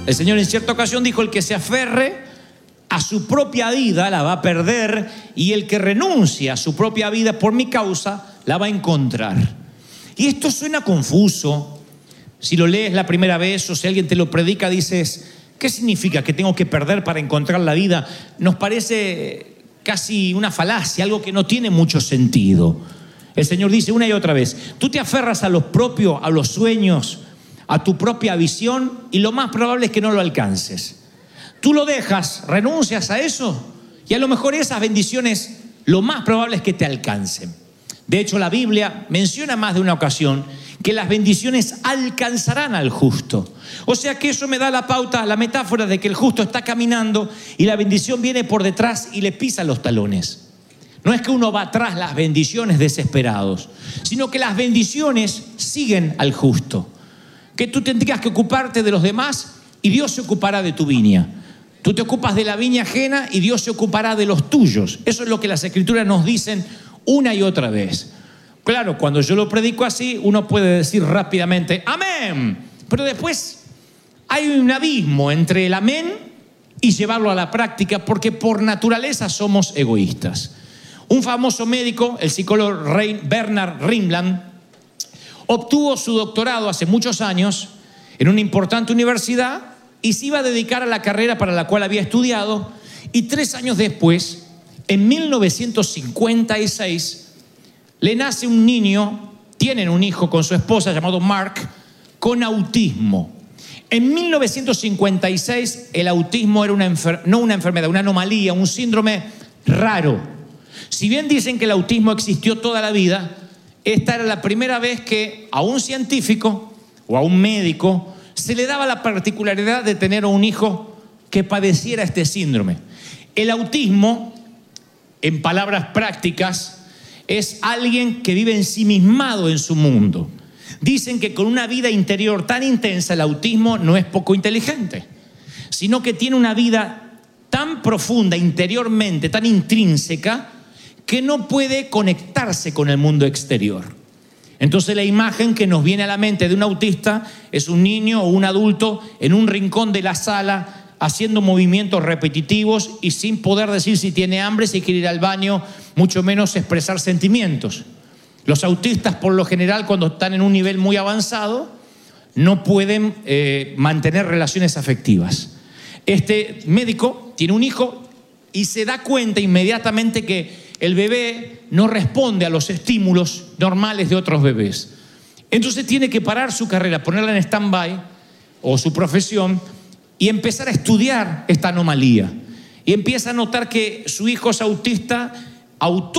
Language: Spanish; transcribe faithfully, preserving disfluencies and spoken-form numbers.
El Señor en cierta ocasión dijo: el que se aferre a su propia vida la va a perder, y el que renuncia a su propia vida por mi causa la va a encontrar. Y esto suena confuso. Si lo lees la primera vez o si alguien te lo predica, dices: ¿qué significa que tengo que perder para encontrar la vida? Nos parece casi una falacia, algo que no tiene mucho sentido. El Señor dice una y otra vez: tú te aferras a lo propio, a los sueños, a tu propia visión, y lo más probable es que no lo alcances. Tú lo dejas, renuncias a eso, y a lo mejor esas bendiciones lo más probable es que te alcancen. De hecho, la Biblia menciona más de una ocasión que las bendiciones alcanzarán al justo. O sea que eso me da la pauta, la metáfora de que el justo está caminando y la bendición viene por detrás y le pisa los talones. No es que uno va tras las bendiciones desesperados, sino que las bendiciones siguen al justo. Que tú tendrías que ocuparte de los demás y Dios se ocupará de tu viña. Tú te ocupas de la viña ajena y Dios se ocupará de los tuyos. Eso es lo que las Escrituras nos dicen una y otra vez. Claro, cuando yo lo predico así, uno puede decir rápidamente amén, pero después hay un abismo entre el amén y llevarlo a la práctica, porque por naturaleza somos egoístas. Un famoso médico, el psicólogo Bernard Rimland, obtuvo su doctorado hace muchos años en una importante universidad y se iba a dedicar a la carrera para la cual había estudiado, y tres años después, en mil novecientos cincuenta y seis, le nace un niño, tienen un hijo con su esposa llamado Mark, con autismo. En mil novecientos cincuenta y seis el autismo era una enfer- no una enfermedad, una anomalía, un síndrome raro. Si bien dicen que el autismo existió toda la vida, esta era la primera vez que a un científico o a un médico se le daba la particularidad de tener un hijo que padeciera este síndrome. El autismo, en palabras prácticas, es alguien que vive ensimismado en su mundo. Dicen que con una vida interior tan intensa, el autismo no es poco inteligente, sino que tiene una vida tan profunda interiormente, tan intrínseca, que no puede conectarse con el mundo exterior. Entonces la imagen que nos viene a la mente de un autista es un niño o un adulto en un rincón de la sala haciendo movimientos repetitivos y sin poder decir si tiene hambre, si quiere ir al baño, mucho menos expresar sentimientos. Los autistas, por lo general, cuando están en un nivel muy avanzado, no pueden eh, mantener relaciones afectivas. Este médico tiene un hijo y se da cuenta inmediatamente que el bebé no responde a los estímulos normales de otros bebés. Entonces tiene que parar su carrera, ponerla en stand-by o su profesión y empezar a estudiar esta anomalía. Y empieza a notar que su hijo es autista, auto